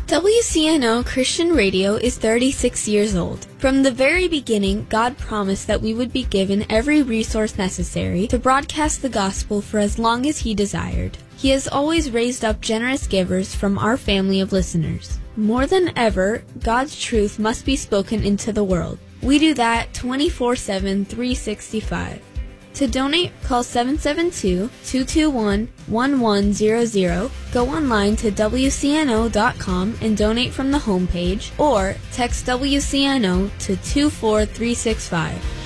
WCNO Christian Radio is 36 years old. From the very beginning, God promised that we would be given every resource necessary to broadcast the gospel for as long as He desired. He has always raised up generous givers from our family of listeners. More than ever, God's truth must be spoken into the world. We do that 24/7, 365. To donate, call 772-221-1100, go online to WCNO.com and donate from the homepage, or text WCNO to 24365.